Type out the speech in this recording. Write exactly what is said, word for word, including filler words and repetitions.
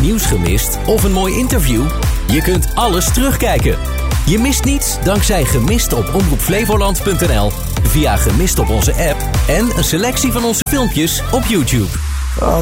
nieuws gemist of een mooi interview? Je kunt alles terugkijken. Je mist niets dankzij Gemist op omroep flevoland punt n l, via Gemist op onze app en een selectie van onze filmpjes op YouTube.